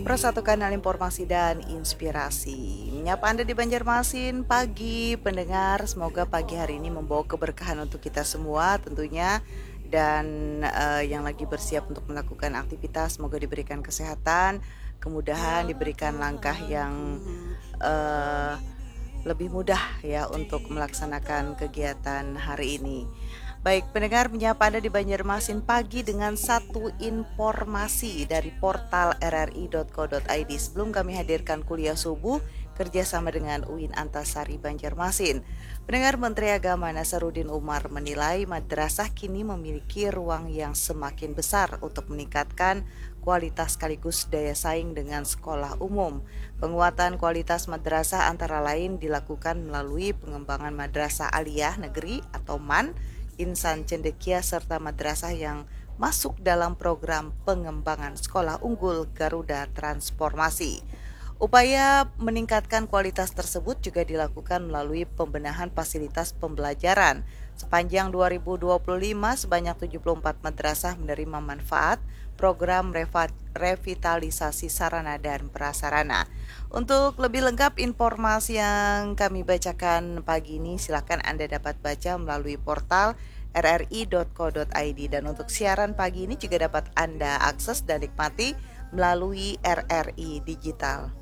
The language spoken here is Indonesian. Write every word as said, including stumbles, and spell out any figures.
mempersatukan kanal informasi dan inspirasi. Menyapa Anda di Banjarmasin pagi pendengar, semoga pagi hari ini membawa keberkahan untuk kita semua tentunya. Dan uh, yang lagi bersiap untuk melakukan aktivitas, semoga diberikan kesehatan, kemudahan, diberikan langkah yang uh, lebih mudah ya untuk melaksanakan kegiatan hari ini. Baik, pendengar, menyapa Anda di Banjarmasin pagi dengan satu informasi dari portal r r i dot co dot i d. Sebelum kami hadirkan kuliah subuh kerjasama dengan U I N Antasari Banjarmasin. Pendengar, Menteri Agama Nasaruddin Umar menilai madrasah kini memiliki ruang yang semakin besar untuk meningkatkan kualitas sekaligus daya saing dengan sekolah umum. Penguatan kualitas madrasah antara lain dilakukan melalui pengembangan madrasah aliyah negeri atau M A N, insan cendekia serta madrasah yang masuk dalam program pengembangan sekolah unggul Garuda Transformasi. Upaya meningkatkan kualitas tersebut juga dilakukan melalui pembenahan fasilitas pembelajaran. Sepanjang dua ribu dua puluh lima, sebanyak tujuh puluh empat madrasah menerima manfaat program revitalisasi sarana dan prasarana. Untuk lebih lengkap informasi yang kami bacakan pagi ini, silakan Anda dapat baca melalui portal r r i dot co dot i d. Dan untuk siaran pagi ini juga dapat Anda akses dan nikmati melalui R R I Digital.